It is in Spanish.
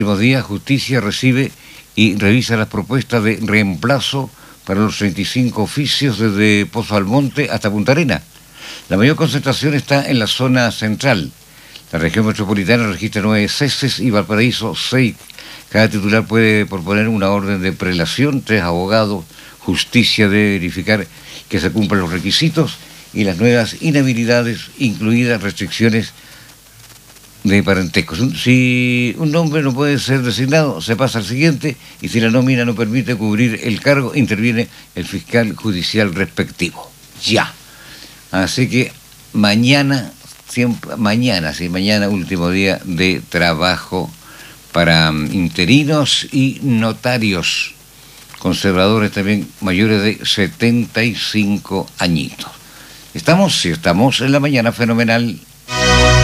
Últimos días, Justicia recibe y revisa las propuestas de reemplazo para los 35 oficios desde Pozo Almonte hasta Punta Arenas. La mayor concentración está en la zona central. La región metropolitana registra 9 ceses y Valparaíso 6. Cada titular puede proponer una orden de prelación, 3 abogados. Justicia debe verificar que se cumplan los requisitos y las nuevas inhabilidades, incluidas restricciones de parentesco. Si un nombre no puede ser designado, se pasa al siguiente, y si la nómina no permite cubrir el cargo, interviene el fiscal judicial respectivo. Ya. Así que mañana, mañana último día de trabajo para interinos y notarios, conservadores también mayores de 75 añitos. Sí, estamos en la mañana fenomenal.